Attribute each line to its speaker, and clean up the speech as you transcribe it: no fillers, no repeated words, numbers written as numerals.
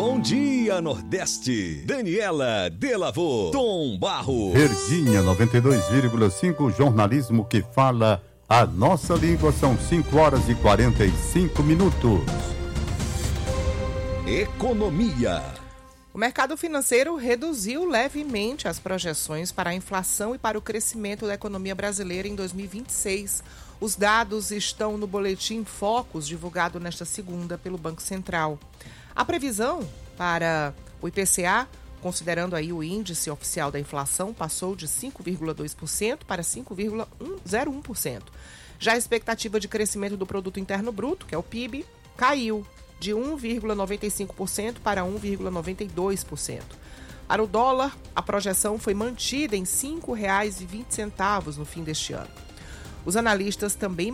Speaker 1: Bom dia, Nordeste. Daniela Delavô, Tom Barro.
Speaker 2: Verdinha 92,5, jornalismo que fala a nossa língua. São 5h45.
Speaker 1: Economia.
Speaker 3: O mercado financeiro reduziu levemente as projeções para a inflação e para o crescimento da economia brasileira em 2026. Os dados estão no boletim Focus, divulgado nesta segunda pelo Banco Central. A previsão para o IPCA, considerando aí o índice oficial da inflação, passou de 5,2% para 5,01%. Já a expectativa de crescimento do Produto Interno Bruto, que é o PIB, caiu de 1,95% para 1,92%. Para o dólar, a projeção foi mantida em R$ 5,20 no fim deste ano. Os analistas também